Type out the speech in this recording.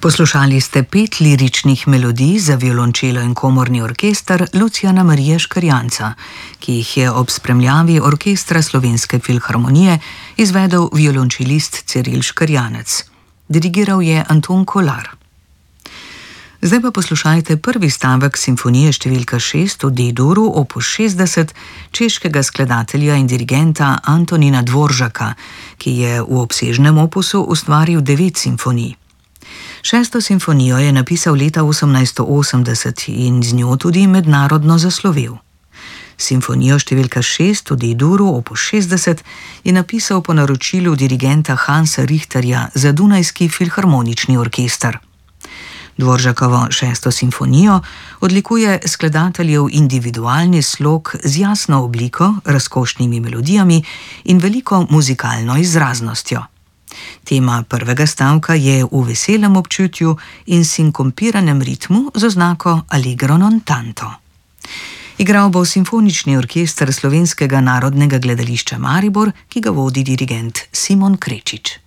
Poslušali ste 5 liričnih melodij za violončelo in komorni orkester Lucijana Marije Škrjanca, ki jih je ob spremljavi Orkestra Slovenske filharmonije izvedel violončelist Ciril Škrjanec. Dirigiral je Anton Kolar. Zdaj pa poslušajte prvi stavek simfonije številka 6 v D-duru opus 60 češkega skladatelja in dirigenta Antonina Dvoržaka, ki je v obsežnem opusu ustvaril 9 simfonij. 6. simfonijo je napisal leta 1880 in z njo tudi mednarodno zaslovel. Simfonijo številka 6 v D-duru opus 60 je napisal po naročilu dirigenta Hansa Richterja za Dunajski filharmonični orkester. Dvoržakovo 6. simfonijo odlikuje skladateljev individualni slog z jasno obliko, razkošnimi melodijami in veliko muzikalno izraznostjo. Tema prvega stavka je v veselem občutju in sinkompiranem ritmu z oznako allegro non tanto. Igral bo simfonični orkester Slovenskega narodnega gledališča Maribor, ki ga vodi dirigent Simon Krečič.